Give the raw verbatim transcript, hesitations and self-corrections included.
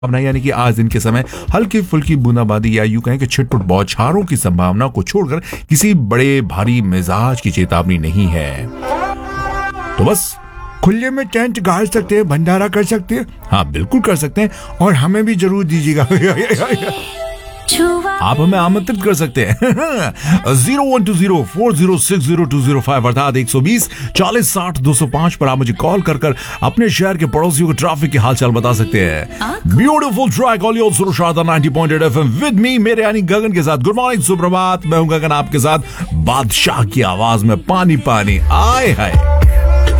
संभावना यानी कि आज दिन के समय हल्की फुल्की बूंदाबांदी या यूं कहें कि छिटपुट बौछारों की संभावना को छोड़कर किसी बड़े भारी मिजाज की चेतावनी नहीं है। तो बस खुले में टेंट गाड़ सकते हैं, भंडारा कर सकते हैं। हाँ बिल्कुल कर सकते हैं और हमें भी जरूर दीजिएगा। आप हमें आमंत्रित कर सकते हैं zero one two zero four zero six zero to zero five अर्थात एक सौ बीस चालीस साठ दो सौ पांच पर आप मुझे कॉल कर कर अपने शहर के पड़ोसियों को ट्रैफिक के हालचाल बता सकते हैं। ब्यूटीफुल ट्रैक ऑल योर सुर Sharda ninety point eight FM with me मेरे यानी गगन के साथ। गुड मॉर्निंग, सुप्रभात। मैं हूं गगन आपके साथ बादशाह की आवाज में पानी पानी आए हाय।